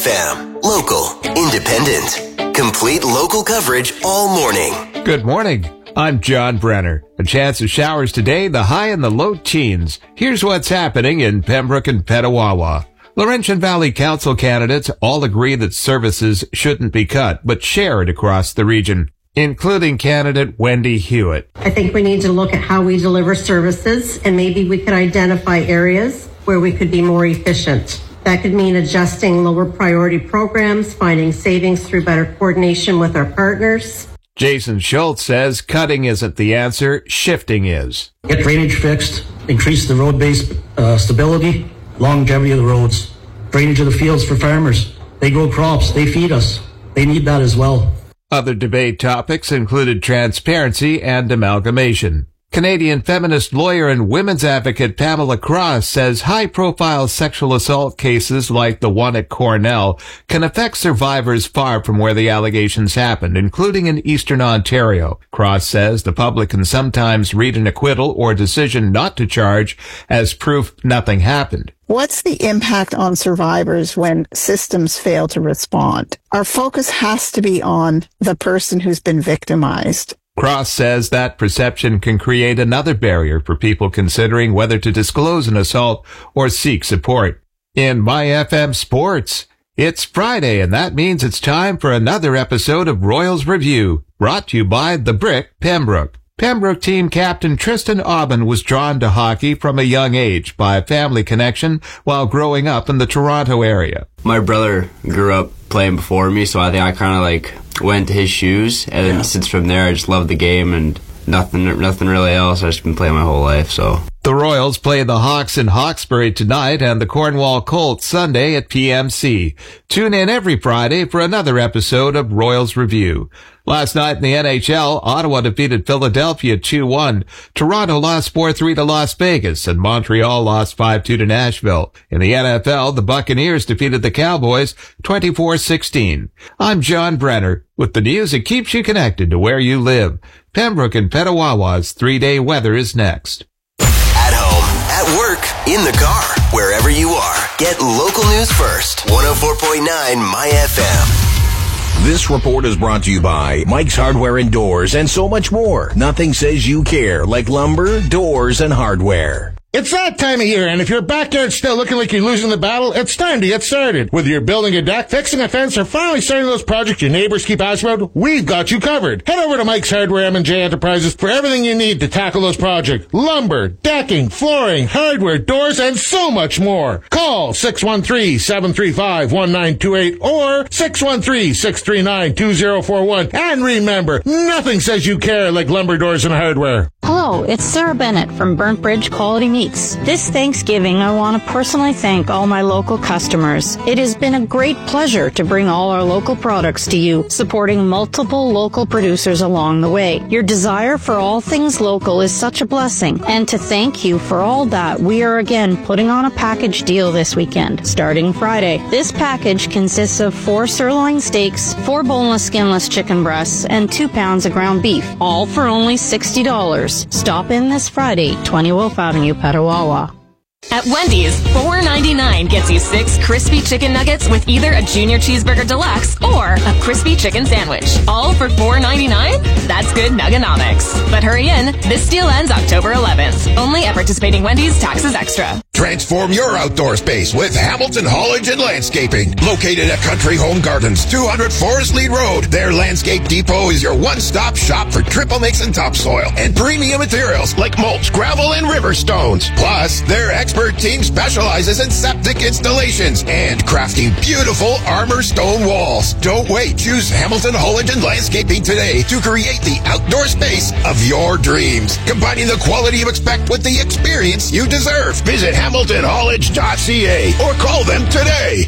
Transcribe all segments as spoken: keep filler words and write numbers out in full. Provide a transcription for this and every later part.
F M. Local, independent, complete local coverage all morning. Good morning. I'm John Brenner. A chance of showers today, the high in the low teens. Here's what's happening in Pembroke and Petawawa. Laurentian Valley Council candidates all agree that services shouldn't be cut, but share it across the region, including candidate Wendy Hewitt. I think we need to look at how we deliver services, and maybe we could identify areas where we could be more efficient. That could mean adjusting lower priority programs, finding savings through better coordination with our partners. Jason Schultz says cutting isn't the answer, shifting is. Get drainage fixed, increase the road base uh, stability, longevity of the roads, drainage of the fields for farmers. They grow crops, they feed us. They need that as well. Other debate topics included transparency and amalgamation. Canadian feminist lawyer and women's advocate Pamela Cross says high-profile sexual assault cases like the one at Cornell can affect survivors far from where the allegations happened, including in Eastern Ontario. Cross says the public can sometimes read an acquittal or decision not to charge as proof nothing happened. What's the impact on survivors when systems fail to respond? Our focus has to be on the person who's been victimized. Cross says that perception can create another barrier for people considering whether to disclose an assault or seek support. In My F M Sports, it's Friday, and that means it's time for another episode of Royals Review, brought to you by The Brick Pembroke. Pembroke team captain Tristan Aubin was drawn to hockey from a young age by a family connection while growing up in the Toronto area. My brother grew up playing before me, so I think I kind of like went to his shoes, and yeah. Since from there I just loved the game and nothing nothing really else. I've just been playing my whole life. So the Royals play the Hawks in Hawkesbury tonight and the Cornwall Colts Sunday at P M C. Tune in every Friday for another episode of Royals Review. Last night in the N H L, Ottawa defeated Philadelphia two one. Toronto lost four three to Las Vegas, and Montreal lost five two to Nashville. In the N F L, the Buccaneers defeated the Cowboys twenty-four sixteen. I'm John Brenner with the news that keeps you connected to where you live. Pembroke and Petawawa's three-day weather is next. At home, at work, in the car, wherever you are, get local news first. one oh four point nine My F M. This report is brought to you by Mike's Hardware and Doors and so much more. Nothing says you care like lumber, doors, and hardware. It's that time of year, and if your backyard's still looking like you're losing the battle, it's time to get started. Whether you're building a deck, fixing a fence, or finally starting those projects your neighbors keep asking about, we've got you covered. Head over to Mike's Hardware M and J Enterprises for everything you need to tackle those projects. Lumber, decking, flooring, hardware, doors, and so much more. Call six one three, seven three five, one nine two eight or six one three, six three nine, two zero four one. And remember, nothing says you care like lumber, doors, and hardware. Hello, it's Sarah Bennett from Burnt Bridge Quality Meats. This Thanksgiving, I want to personally thank all my local customers. It has been a great pleasure to bring all our local products to you, supporting multiple local producers along the way. Your desire for all things local is such a blessing, and to thank you for all that, we are again putting on a package deal this weekend, starting Friday. This package consists of four sirloin steaks, four boneless, skinless chicken breasts, and two pounds of ground beef, all for only sixty dollars. Stop in this Friday, twenty Wolf Avenue, Petawawa. At Wendy's, four ninety-nine gets you six crispy chicken nuggets with either a Junior Cheeseburger Deluxe or a crispy chicken sandwich. All for four ninety-nine? That's good nuggenomics. But hurry in, this deal ends October eleventh. Only at participating Wendy's, taxes extra. Transform your outdoor space with Hamilton Haulage and Landscaping. Located at Country Home Gardens, two hundred Forest Lead Road. Their Landscape Depot is your one-stop shop for triple mix and topsoil and premium materials like mulch, gravel, and river stones. Plus, their expert team specializes in septic installations and crafting beautiful armor stone walls. Don't wait. Choose Hamilton Haulage and Landscaping today to create the outdoor space of your dreams. Combining the quality you expect with the experience you deserve. Visit hamilton haulage dot c a or call them today.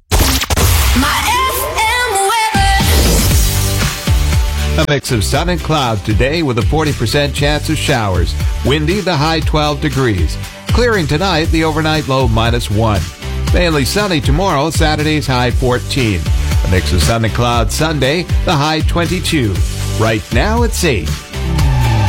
My F M weather. A mix of sun and cloud today with a forty percent chance of showers. Windy, the high twelve degrees. Clearing tonight, the overnight low minus one. Mainly sunny tomorrow, Saturday's high fourteen. A mix of sun and cloud Sunday, the high twenty-two. Right now it's eight.